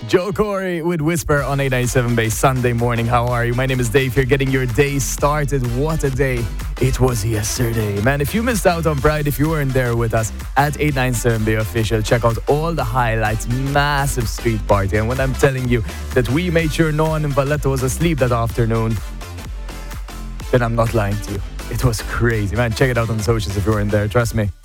Joe Corey with Whisper on 897 Bay Sunday morning. How are you? My name is Dave here, getting your day started. What a day it was yesterday. Man, if you missed out on Pride, if you weren't there with us at 897 Bay Official, check out all the highlights. Massive street party. And when I'm telling you that we made sure no one in Valletta was asleep that afternoon, then I'm not lying to you. It was crazy, man. Check it out on the socials if you weren't there. Trust me.